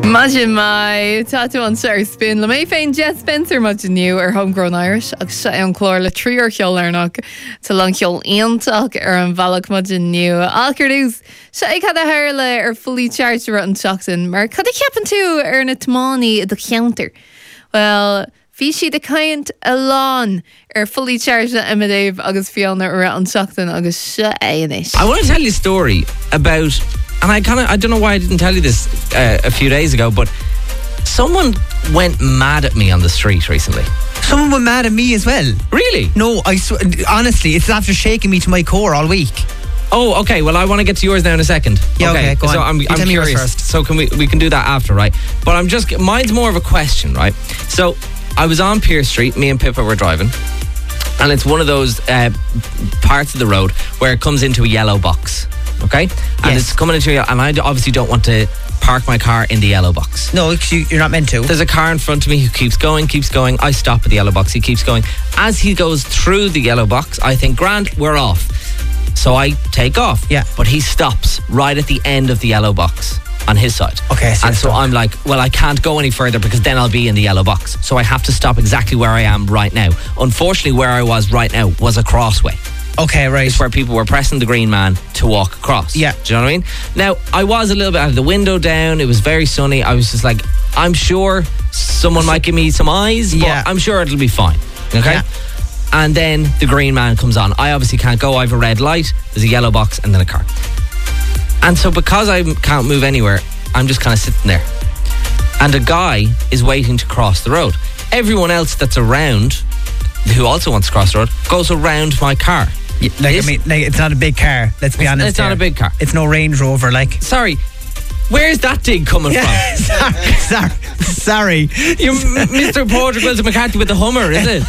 Imagine my tattoo on Sir Spin. Le mé féin Jet Spencer much new ar Homegrown Irish ag se an chlór le tríor cheol arnach te lang cheol ionach ar an bhealach much new. Alcardús se ag had a hair le ar fully charged ar an Shockton mar cad I ceapan tú ar na tmáni the counter. Well, fi si de caint a lán ar fully charged na Emma Dave agus Fiona ar an Shockton agus se éanish. I want to tell you a story about, and I don't know why I didn't tell you this a few days ago, but someone went mad at me on the street recently. Someone went mad at me as well. Really? No, honestly, it's after shaking me to my core all week. Oh, okay. Well, I want to get to yours now in a second. Yeah, okay, go so on. I'm curious. First. So can we can do that after, right? But mine's more of a question, right? So I was on Pierce Street, me and Pippa were driving, and it's one of those parts of the road where it comes into a yellow box. Okay? And Yes. it's coming into and I obviously don't want to park my car in the yellow box. No, you're not meant to. There's a car in front of me who keeps going. I stop at the yellow box. He keeps going. As he goes through the yellow box, I think, grand, we're off. So I take off. Yeah. But he stops right at the end of the yellow box on his side. Okay, so and so I'm like, well, I can't go any further because then I'll be in the yellow box. So I have to stop exactly where I am right now. Unfortunately, where I was right now was a crossway. Okay, right. It's where people were pressing the green man to walk across. Yeah. Do you know what I mean? Now, I was a little bit out of the window down. It was very sunny. I was just like, I'm sure someone might give me some eyes, but Yeah. I'm sure it'll be fine. Okay? Yeah. And then the green man comes on. I obviously can't go. I have a red light. There's a yellow box and then a car. And so because I can't move anywhere, I'm just kind of sitting there. And a guy is waiting to cross the road. Everyone else that's around, who also wants to cross the road, goes around my car. Yeah, it's not a big car. Let's be honest. It's not a big car. It's no Range Rover, like. Sorry, where's that dig coming from? Sorry. You're Mr. Porter Wilson McCarthy with the Hummer, is it?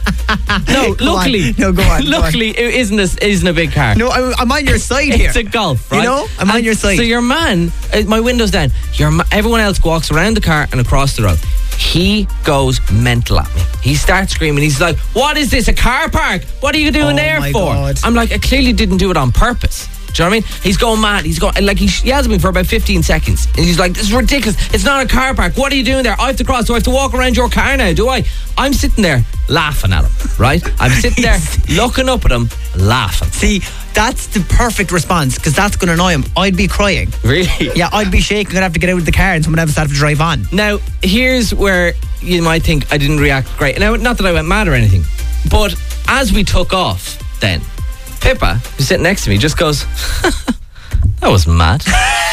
No, Go luckily. on. No, go on. Luckily, it isn't a big car. No, I'm on your side here. It's a Golf, right? You know, I'm on your side. So your man, my window's down. Everyone else walks around the car and across the road. He goes mental at me. He starts screaming. He's like, "What is this? A car park? What are you doing there my for?" God. I'm like, "I clearly didn't do it on purpose." Do you know what I mean? He's going mad. He's going like he yells at me for about 15 seconds, and he's like, "This is ridiculous. It's not a car park. What are you doing there? I have to cross. Do I have to walk around your car now? Do I?" I'm sitting there laughing at him. Right? I'm sitting there looking up at him, laughing. See, that's the perfect response because that's going to annoy him. I'd be crying. Really? Yeah, I'd be shaking. I'd have to get out of the car and someone else have to drive on. Now, here's where you might think I didn't react great. Now, not that I went mad or anything, but as we took off, then Pippa, who's sitting next to me, just goes, "That was mad."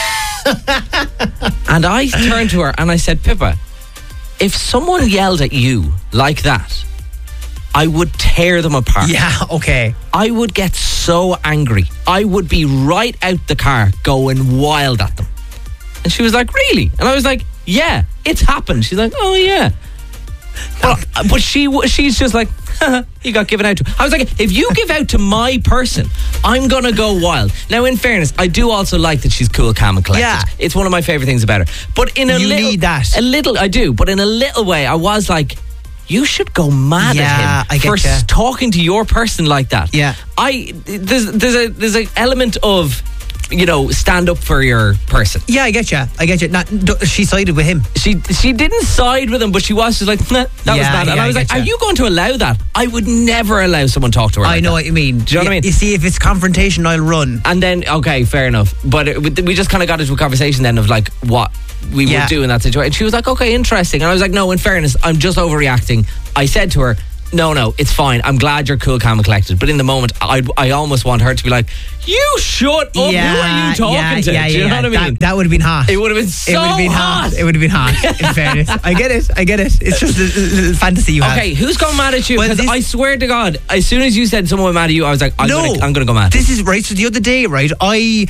And I turned to her and I said, "Pippa, if someone yelled at you like that, I would tear them apart. Yeah, okay. I would get so angry. I would be right out the car going wild at them." And she was like, "Really?" And I was like, "Yeah, it's happened." She's like, "Oh, yeah." But she's just like, "You got given out to." I was like, if you give out to my person, I'm going to go wild. Now, in fairness, I do also like that she's cool, calm and collected. Yeah. It's one of my favourite things about her. But in You need that. A little, I do. But in a little way, I was like, you should go mad Yeah, at him I get for ya. talking to your person like that. Yeah. There's an element of, stand up for your person. Yeah, I get you. She sided with him. She didn't side with him, but she was just like, nah, that was Yeah, bad. And yeah, I was I like, get are ya. you going to allow that? I would never allow someone talk to her I like know that. what you mean. Do you know what I mean? You see, if it's confrontation, I'll run. And then, okay, fair enough. But we just kind of got into a conversation then of like what we would do in that situation. And she was like, okay, interesting. And I was like, no, in fairness, I'm just overreacting. I said to her, no, it's fine. I'm glad you're cool, calm and collected. But in the moment, I almost want her to be like, you shut up. Who are you talking to? Do you know what I mean? That would have been hot. It would have been so hot. It would have been hot, in fairness. I get it. It's just a little fantasy you have. Okay, who's gone mad at you? Well, Because I swear to God, as soon as you said someone was mad at you, I was like, I'm going to go mad. This is right. So the other day, right, I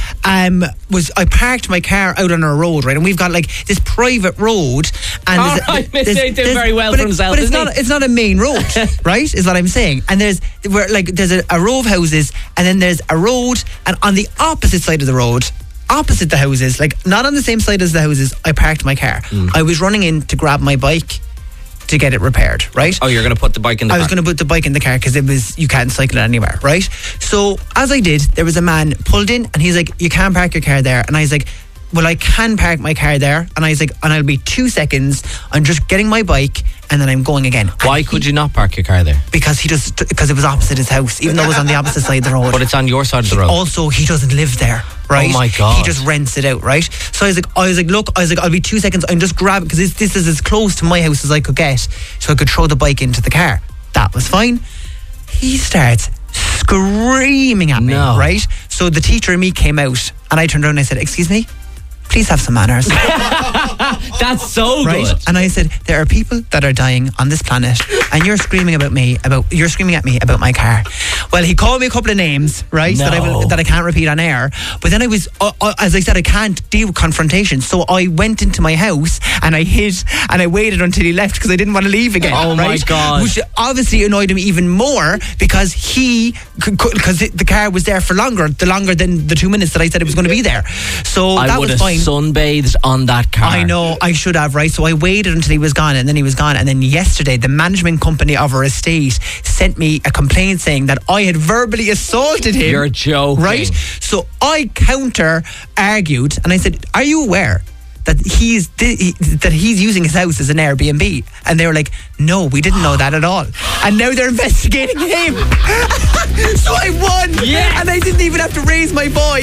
parked my car out on a road, right, and we've got like this private road. And They did very well for himself. But it's not a main road, right? Is what I'm saying. And there's a row of houses, and then there's a road, and on the opposite side of the road, opposite the houses, like not on the same side as the houses, I parked my car. I was running in to grab my bike to get it repaired, right? Oh, you're going to put the bike in the car? I was going to put the bike in the car because you can't cycle it anywhere, right? So as I did, there was a man pulled in and he's like, you can't park your car there. And I was like, well, I can park my car there. And I was like, and I'll be 2 seconds. I'm just getting my bike and then I'm going again. Why could you not park your car there? Because it was opposite his house, even though it was on the opposite side of the road. But it's on your side of the road. Also, he doesn't live there, right? Oh my God. He just rents it out, right? So I was like, look, I'll be 2 seconds. I'm just grabbing, because this is as close to my house as I could get, so I could throw the bike into the car. That was fine. He starts screaming at me, right? So the teacher and me came out, and I turned around and I said, excuse me, please have some manners. That's so right? good. And I said, there are people that are dying on this planet, and you're screaming at me about my car. Well, he called me a couple of names, right? No. That I can't repeat on air. But then I was, as I said, I can't deal with confrontation. So I went into my house and I hid and I waited until he left because I didn't want to leave again. Oh right? my God. Which obviously annoyed him even more because the car was there for longer than the 2 minutes that I said it was going to be there. So I that would was have fine. sunbathed on that car. I know, I should have, right? So I waited until he was gone, and then he was gone. And then yesterday, the management company of our estate sent me a complaint saying that I had verbally assaulted him. You're joking. Right? So I counter-argued, and I said, are you aware that he's using his house as an Airbnb? And they were like, no, we didn't know that at all. And now they're investigating him. So I won. Yes. And I didn't even have to raise my voice.